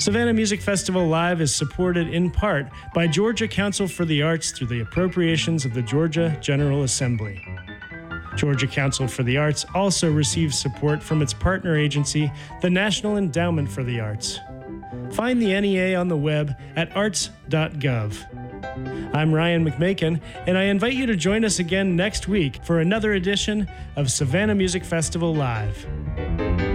Savannah Music Festival Live is supported in part by Georgia Council for the Arts through the appropriations of the Georgia General Assembly. Georgia Council for the Arts also receives support from its partner agency, the National Endowment for the Arts. Find the NEA on the web at arts.gov. I'm Ryan McMakin, and I invite you to join us again next week for another edition of Savannah Music Festival Live.